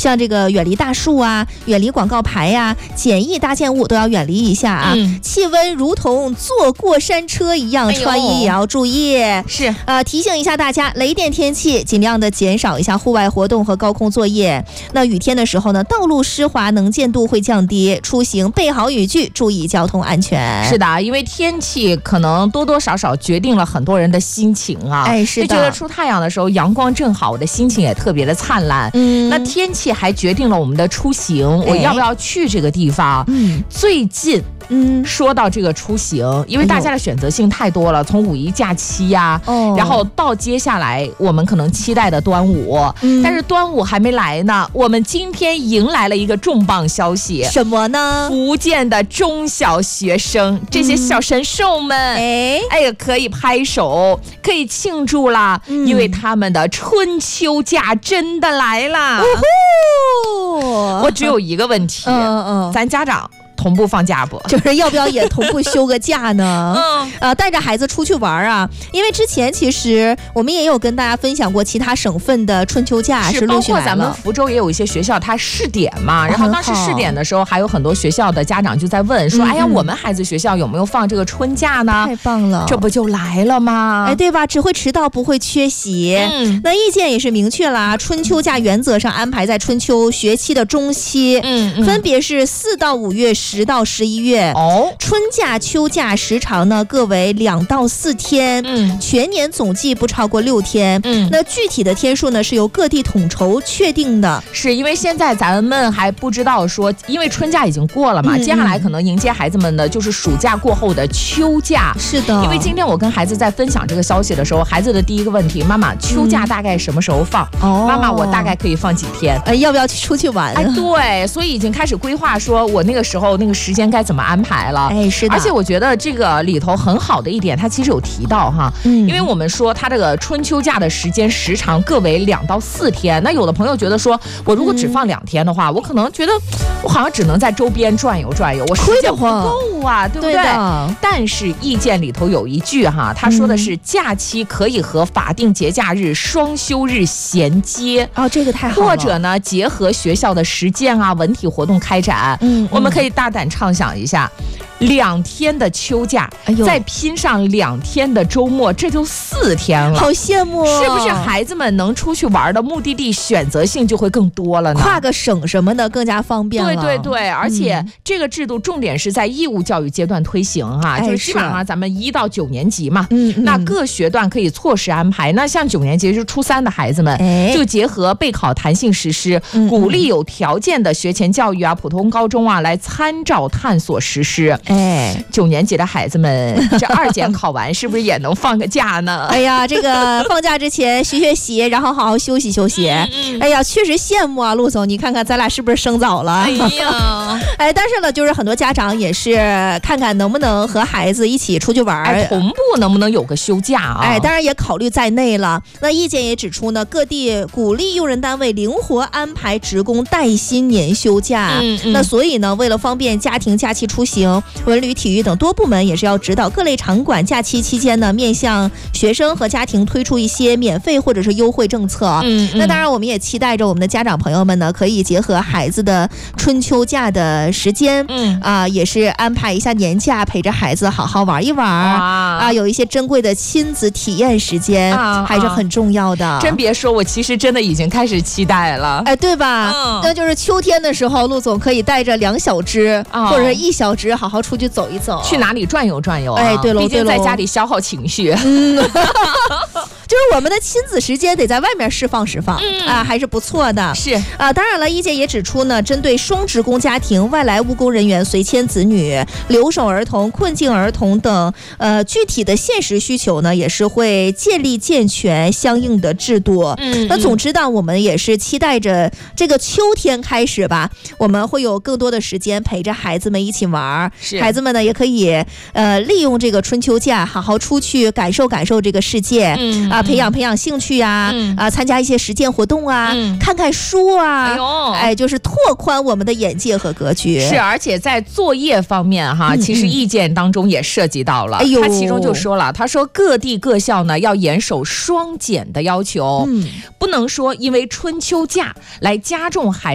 像这个远离大树啊，远离广告牌呀，简易搭建物都要远离一下啊。气温如同坐过山车一样，穿衣也要注意。 是提醒一下大家，雷电天气尽量的减少一下户外活动和高空作业。那雨天的时候呢，道路湿滑，能见度会降低，出行备好雨具，注意交通安全。 是的，因为天气可能多多少少决定了很多人的心情啊。 是的， 就觉得出太阳的时候阳光正好，我的心情也特别的灿烂。那天气还决定了我们的出行，我要不要去这个地方。最近说到这个出行，因为大家的选择性太多了，从五一假期呀，然后到接下来我们可能期待的端午，但是端午还没来呢，我们今天迎来了一个重磅消息。 什么呢？ 福建的中小学生，这些小神兽们，哎呀，可以拍手，可以庆祝啦，因为他们的春秋假真的来了。我只有一个问题，咱家长同步放假不？ 就是要不要也同步休个假呢？带着孩子出去玩啊！因为之前其实我们也有跟大家分享过其他省份的春秋假是陆续来了， 包括咱们福州也有一些学校它试点嘛，然后当时试点的时候，还有很多学校的家长就在问说：“哎呀，我们孩子学校有没有放这个春假呢？” 太棒了， 这不就来了吗？ 对吧？只会迟到不会缺席。那意见也是明确啦，春秋假原则上安排在春秋学期的中期，分别是4到5月、10到11月。春假、秋假时长呢各为2到4天，全年总计不超过6天。那具体的天数呢是由各地统筹确定的。 是因为现在咱们还不知道说，因为春假已经过了嘛，接下来可能迎接孩子们的就是暑假过后的秋假。 是的， 因为今天我跟孩子在分享这个消息的时候，孩子的第一个问题：妈妈，秋假大概什么时候放？妈妈，我大概可以放几天？ 要不要出去玩？ 对，所以已经开始规划，说我那个时候那个时间该怎么安排了。 是的。 而且我觉得这个里头很好的一点，它其实有提到哈，因为我们说它这个春秋假的时间时长各为2到4天。那有的朋友觉得说，我如果只放2天的话，我可能觉得我好像只能在周边转悠转悠，我时间不够啊，对不对？但是意见里头有一句哈，他说的是假期可以和法定节假日、双休日衔接。 这个太好了。 或者呢，结合学校的实践啊、文体活动开展。我们可以大胆畅想一下，2天的秋假，再拼上2天的周末，这就4天了。 好羡慕哦！ 是不是孩子们能出去玩的目的地选择性就会更多了呢？ 跨个省什么的更加方便了。 对，而且这个制度重点是在义务教育阶段推行哈，就是基本上咱们1到9年级嘛，那各学段可以错时安排。那像9年级就是初3的孩子们，就结合备考弹性实施，鼓励有条件的学前教育啊、普通高中啊来参照探索实施。9年级的孩子们，这2检考完是不是也能放个假呢？ 这个放假之前学习，然后好好休息休息。确实羡慕啊，陆总，你看看咱俩是不是生早了？但是呢，就是很多家长也是看看能不能和孩子一起出去玩， 同步能不能有个休假啊？ 当然也考虑在内了。那意见也指出呢，各地鼓励用人单位灵活安排职工带薪年休假。那所以呢，为了方便家庭假期出行，文旅、体育等多部门也是要指导各类场馆假期期间呢，面向学生和家庭推出一些免费或者是优惠政策。那当然我们也期待着我们的家长朋友们呢，可以结合孩子的春秋假的时间，也是安排一下年假，陪着孩子好好玩一玩有一些珍贵的亲子体验时间还是很重要的。 真别说，我其实真的已经开始期待了， 对吧？那就是秋天的时候，陆总可以带着2小只或者1小只好好出去走一走， 去哪里转悠转悠对喽， 毕竟在家里消耗情绪。 就是我们的亲子时间得在外面释放释放还是不错的。 是当然了，意见也指出呢，针对双职工家庭、外来务工人员、随迁子女、留守儿童、困境儿童等具体的现实需求呢，也是会建立健全相应的制度。那总之呢，我们也是期待着这个秋天开始吧，我们会有更多的时间陪着孩子们一起玩。孩子们呢也可以利用这个春秋假好好出去感受感受这个世界培养兴趣参加一些实践活动看看书就是拓宽我们的眼界和格局。 是，而且在作业方面其实意见当中也涉及到了，他其中就说了，他说各地各校呢要严守双减的要求，不能说因为春秋假来加重孩